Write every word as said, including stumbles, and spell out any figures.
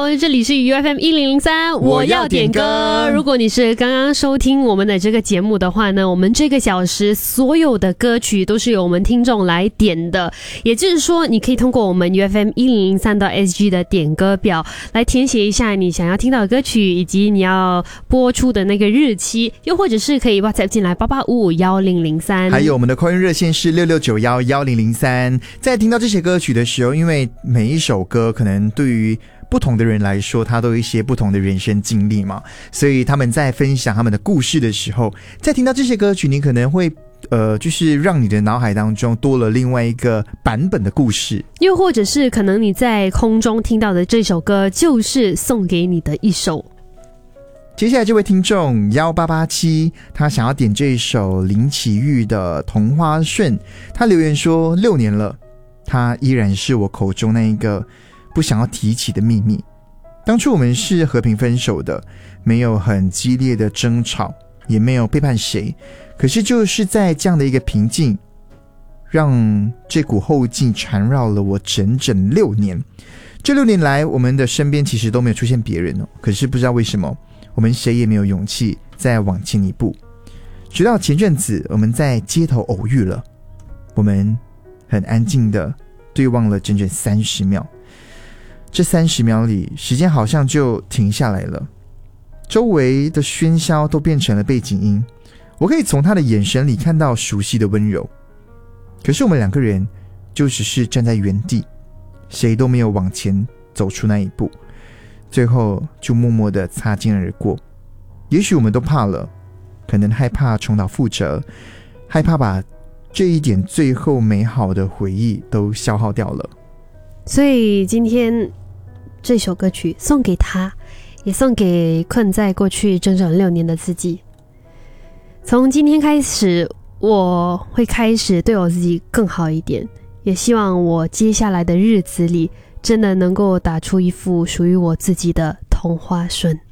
好，这里是 U F M 一零零三，我要点歌。如果你是刚刚收听我们的这个节目的话呢，我们这个小时所有的歌曲都是由我们听众来点的，也就是说你可以通过我们 U F M 一零零三到 S G 的点歌表来填写一下你想要听到的歌曲以及你要播出的那个日期，又或者是可以 WhatsApp 进来八八五五一零零三， 还有我们的 call in 热线是六六九一一零零三。在听到这些歌曲的时候，因为每一首歌可能对于不同的人来说，他都有一些不同的人生经历嘛，所以他们在分享他们的故事的时候，在听到这些歌曲，你可能会呃，就是让你的脑海当中多了另外一个版本的故事， 又或者是可能你在空中听到的这首歌就是送给你的一首。 接下来这位听众一八八七，他想要点这一首林启玉的《同花顺》，他留言说六年了，他依然是我口中那一个不想要提起的秘密。当初我们是和平分手的，没有很激烈的争吵，也没有背叛谁，可是就是在这样的一个平静，让这股后劲缠绕了我整整六年。这六年来，我们的身边其实都没有出现别人哦，可是不知道为什么我们谁也没有勇气再往前一步。直到前阵子我们在街头偶遇了，我们很安静的对望了整整三十秒。这三十秒里，时间好像就停下来了，周围的喧嚣都变成了背景音，我可以从他的眼神里看到熟悉的温柔。可是我们两个人就只是站在原地，谁都没有往前走出那一步，最后就默默地擦肩而过。也许我们都怕了，可能害怕重蹈覆辙，害怕把这一点最后美好的回忆都消耗掉了。 所以今天这首歌曲送给他，也送给困在过去整整六年的自己。从今天开始，我会开始对我自己更好一点，也希望我接下来的日子里真的能够打出一副属于我自己的同花顺。